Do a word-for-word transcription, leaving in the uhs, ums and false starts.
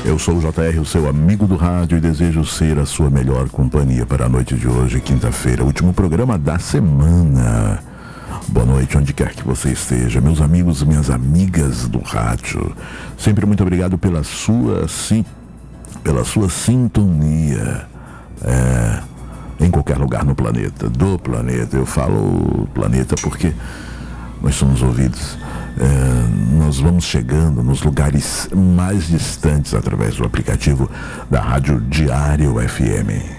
Eu sou o J R, o seu amigo do rádio, e desejo ser a sua melhor companhia para a noite de hoje, quinta-feira, último programa da semana. Boa noite, onde quer que você esteja, meus amigos e minhas amigas do rádio. Sempre muito obrigado pela sua, sim, pela sua sintonia. É, em qualquer lugar no planeta, do planeta. Eu falo planeta porque nós somos ouvidos. É, nós vamos chegando nos lugares mais distantes através do aplicativo da Rádio Diário F M.